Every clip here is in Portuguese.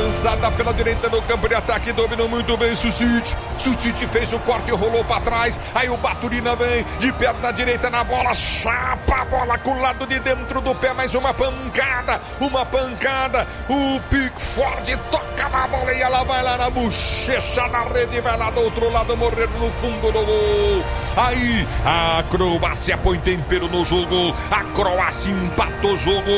lançada pela direita no campo de ataque, dominou muito bem Sucic. Sucic fez o corte e rolou para trás. Aí o Baturina vem de perna direita na bola, chapa a bola com o lado de dentro do pé, mais uma pancada. O Pickford toca na bola e ela vai lá na bochecha da rede, vai lá do outro lado, morrer no fundo do gol. Aí a Croácia põe tempero no jogo, a Croácia empata o jogo.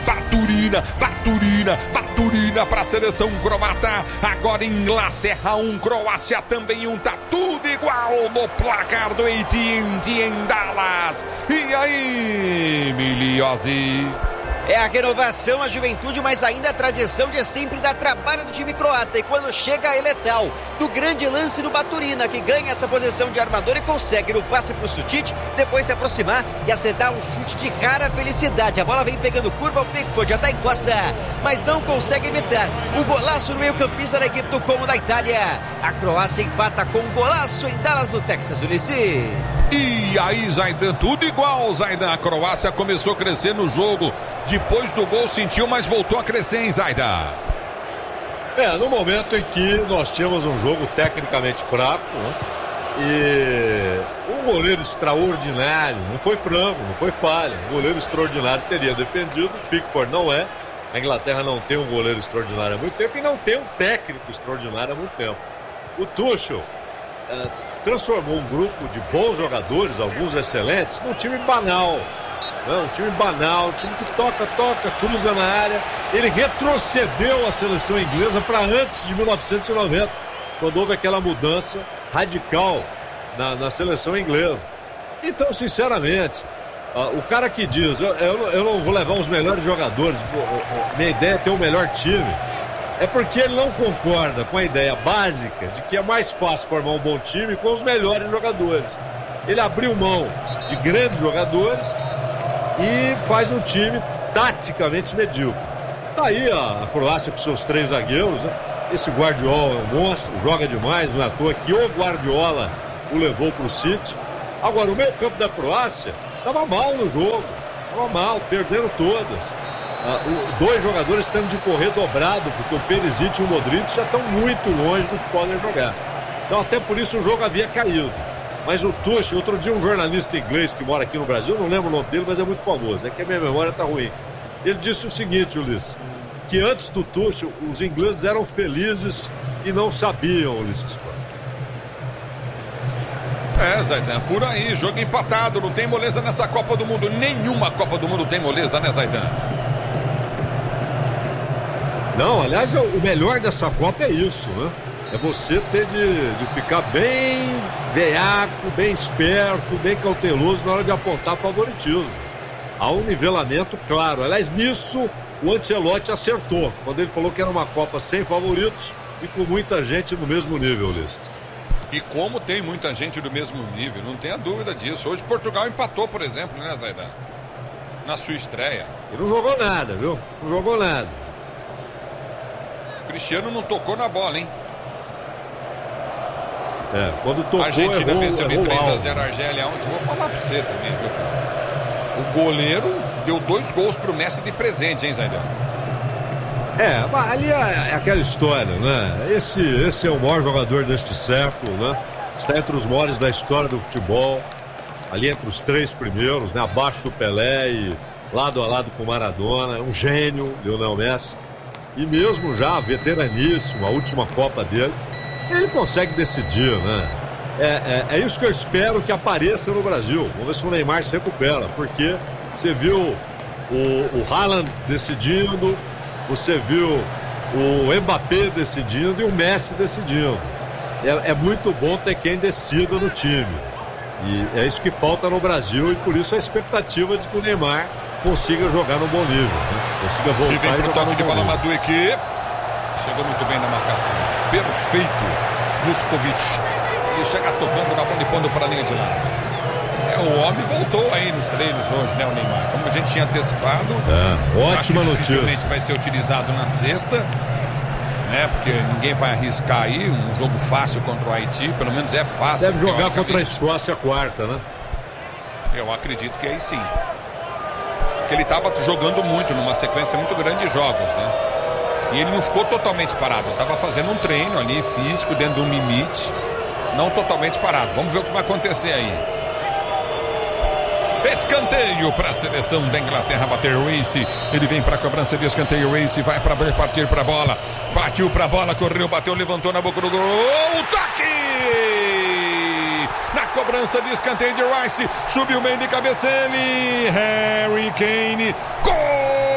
Baturina para a seleção croata. Agora Inglaterra 1, Croácia também 1, tá tudo igual no placar do AT&T em Dallas. E aí, Miliose? É a renovação, a juventude, mas ainda a tradição de sempre dar trabalho do time croata. E quando chega é letal, do grande lance do Baturina, que ganha essa posição de armador e consegue no passe pro Sucic, depois se aproximar e acertar um chute de rara felicidade. A bola vem pegando curva, o Pickford já tá em costa, mas não consegue evitar o golaço no meio-campista da equipe do Como da Itália. A Croácia empata com um golaço em Dallas, no Texas, Ulisses. E aí, Zaidan, tudo igual, Zaidan. A Croácia começou a crescer no jogo. Depois do gol sentiu, mas voltou a crescer, hein, Zaidan? No momento em que nós tínhamos um jogo tecnicamente fraco, né? E um goleiro extraordinário, não foi frango, não foi falha, um goleiro extraordinário teria defendido. O Pickford não é, a Inglaterra não tem um goleiro extraordinário há muito tempo e não tem um técnico extraordinário há muito tempo. O Tuchel transformou um grupo de bons jogadores, alguns excelentes, num time banal. Um time banal, um time que toca, cruza na área. Ele retrocedeu a seleção inglesa para antes de 1990, quando houve aquela mudança radical na seleção inglesa. Então, sinceramente, o cara que diz, eu não vou levar os melhores jogadores, minha ideia é ter o melhor time, é porque ele não concorda com a ideia básica de que é mais fácil formar um bom time com os melhores jogadores. Ele abriu mão de grandes jogadores e faz um time taticamente medíocre. Tá aí a Croácia com seus 3 zagueiros, né? Esse Guardiola é um monstro, joga demais, não é à toa que o Guardiola o levou pro City. Agora, o meio campo da Croácia estava mal no jogo, estava mal, perderam todas. 2 jogadores tendo de correr dobrado, porque o Perisic e o Modric já estão muito longe do que podem jogar. Então, até por isso o jogo havia caído. Mas o Tuchel, outro dia um jornalista inglês que mora aqui no Brasil, não lembro o nome dele, mas é muito famoso, é que a minha memória tá ruim. Ele disse o seguinte, Ulisses, que antes do Tuchel, os ingleses eram felizes e não sabiam, Ulisses Costa. Zaidan, por aí, jogo empatado, não tem moleza nessa Copa do Mundo, nenhuma Copa do Mundo tem moleza, né, Zaidan? Não, aliás, o melhor dessa Copa é isso, né? É você ter de ficar bem veaco, bem esperto, bem cauteloso na hora de apontar favoritismo. Há um nivelamento claro. Aliás, nisso o Ancelotti acertou, quando ele falou que era uma Copa sem favoritos e com muita gente no mesmo nível, Ulisses. E como tem muita gente do mesmo nível, não tenha dúvida disso. Hoje Portugal empatou, por exemplo, né, Zaidan? Na sua estreia. E não jogou nada, viu? Não jogou nada. O Cristiano não tocou na bola, hein? Quando tocou, a Argentina venceu de 3-0 a Argélia ontem. Vou falar pra você também, viu, cara? O goleiro deu 2 gols pro Messi de presente, hein, Zaidan? Ali é aquela história, né? Esse é o maior jogador deste século, né? Está entre os maiores da história do futebol, ali entre os 3 primeiros, né? Abaixo do Pelé e lado a lado com o Maradona. É um gênio, Lionel Messi. E mesmo já veteraníssimo, a última Copa dele, ele consegue decidir, né? É isso que eu espero que apareça no Brasil. Vamos ver se o Neymar se recupera, porque você viu o Haaland decidindo, você viu o Mbappé decidindo e o Messi decidindo. É muito bom ter quem decida no time. E é isso que falta no Brasil, e por isso a expectativa de que o Neymar consiga jogar no bom nível, né? Consiga voltar e vem pro toque de bola Madueke. Chegou muito bem na marcação. Perfeito, Vuskovic. Ele chega tocando na bola e pondo para a linha de lado. O homem voltou aí nos treinos hoje, né, o Neymar? Como a gente tinha antecipado. Ótima notícia. Dificilmente vai ser utilizado na sexta, né? Porque ninguém vai arriscar aí um jogo fácil contra o Haiti. Pelo menos é fácil. Deve jogar contra a Escócia quarta, né? Eu acredito que aí sim. Porque ele estava jogando muito, numa sequência muito grande de jogos, né? E ele não ficou totalmente parado. Estava fazendo um treino ali, físico, dentro de um limite. Não totalmente parado. Vamos ver o que vai acontecer aí. Escanteio para a seleção da Inglaterra bater o Reece. Ele vem para a cobrança de escanteio. Reece vai para partir para a bola. Partiu para a bola, correu, bateu, levantou na boca do gol. Toque! Na cobrança de escanteio de Rice. Subiu bem de cabeça ele. Harry Kane. Gol!